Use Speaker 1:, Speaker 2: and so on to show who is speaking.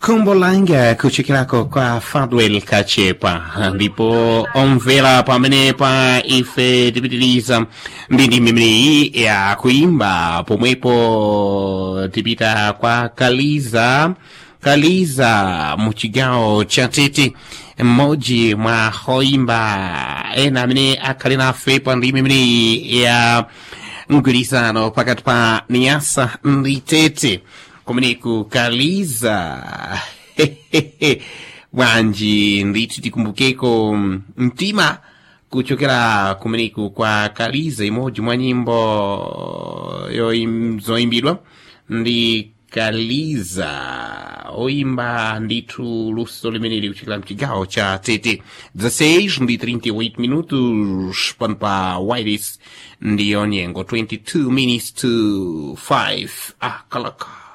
Speaker 1: Kumbolanga kuchikirako kwa Fadwell Kachepa ndipo omvera pamenepa ife tipitiliza mbindi mimiri ya kuimba pomwepo tipita kwa Kaliza muchigawo cha Tete mmoji mwa hoimba ena amene akhali nafe pa ndi mimiri ya mgwirizano pakati pa Niasa ndi Tete kumeneku Kaliza bwanji ndithu tikumbukeko mtima kuchokera kumeneku kwa Kaliza imodzi mwa nyimbo zoimbidwa ndi Kaliza oimba ndithu luso limeneli kuchokera mchigawo cha Tete 16 ndi 38 minutos pano pa Wireless ndiyo nyengo 22 minutes to 5 kalaka